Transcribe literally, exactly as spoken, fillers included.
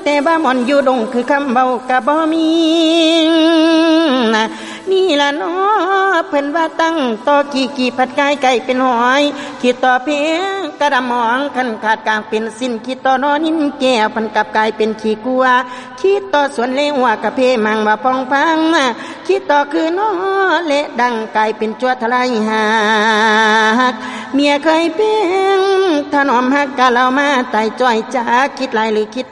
แต่บ้ามอนอยู่ดงคือคำเบากะบ่มีนี่ล่ะเนาะเพิ่นว่าตั้งต่อกี่กี่ผัดกายไก่เป็นหอยคิดต่อเพียงกระดำหมองคันขาดกลางเป็นสิ้นคิดต่อนอนินแก้วพันกับกายเป็นขี้กลัวคิดต่อสวนเลวกะเพมังว่าปองพังคิดต่อคือนอเละดังกายเป็นจั่วทลายหักเมียเคยเป็นถนอมหักกะเรามาไต่จ้อยจ้าคิดหลายหรือคิด